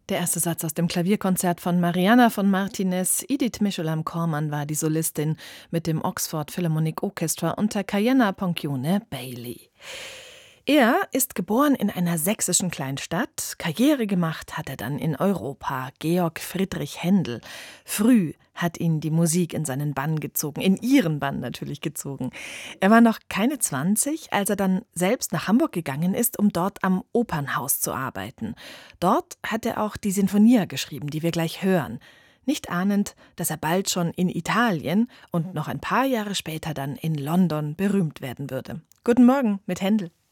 Der erste Satz aus dem Klavierkonzert von Mariana von Martinez. Edith Michelam-Korman war die Solistin mit dem Oxford Philharmonic Orchestra unter Kajenna Pontgione Bailey. Er ist geboren in einer sächsischen Kleinstadt. Karriere gemacht hat er dann in Europa. Georg Friedrich Händel. Früh hat ihn die Musik in seinen Bann gezogen, in ihren Bann natürlich gezogen. Er war noch keine 20, als er dann selbst nach Hamburg gegangen ist, um dort am Opernhaus zu arbeiten. Dort hat er auch die Sinfonia geschrieben, die wir gleich hören. Nicht ahnend, dass er bald schon in Italien und noch ein paar Jahre später dann in London berühmt werden würde. Guten Morgen mit Händel.